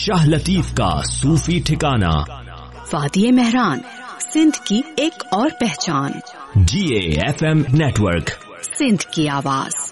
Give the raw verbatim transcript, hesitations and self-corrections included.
शाह लतीफ का सूफी ठिकाना। वादी मेहरान, सिंध की एक और पहचान। जी A F M network, Sindh की आवाज।